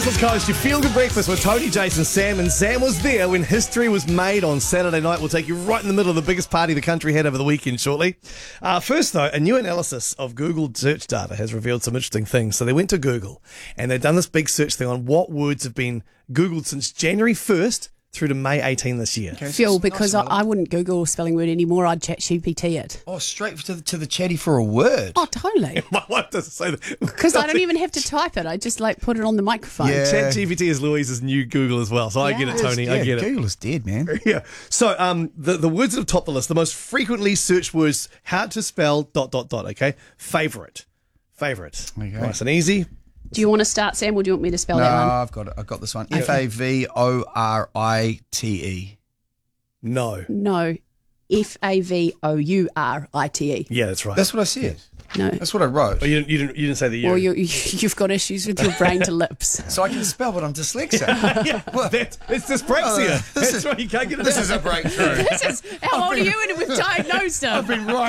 West Coast, your feel-good breakfast with Tony, Jason, Sam, and Sam was there when history was made on Saturday night. We'll take you right in the middle of the biggest party the country had over the weekend shortly. First, though, a new analysis of Google search data has revealed some interesting things. So they went to Google, and they've done this big search thing on what words have been Googled since January 1st through to May 18 this year. Okay, Phil, because I wouldn't Google a spelling word anymore. I'd chat GPT it. Oh, straight to the chatty for a word. Oh, totally. My wife doesn't say that. Because I don't even have to type it. I just put it on the microphone. Yeah. ChatGPT is Louise's new Google as well, so I get it, Tony. I get it. Google is dead, man. Yeah. So the words that have topped the list, the most frequently searched words, how to spell ... Okay. Favorite. Okay. Nice and easy. Do you want to start, Sam, or do you want me to spell No, that one? I've got it. I've got this one. Favorite. No. No. Favorite. Yeah, that's right. That's what I said. No. That's what I wrote. Oh, you didn't say the year. Well, you've got issues with your brain to lips. So I can spell, but I'm dyslexic. yeah, it's dyspraxia. That's right. You can't get it. This is a breakthrough. How old are you? And we've diagnosed him. I've been right.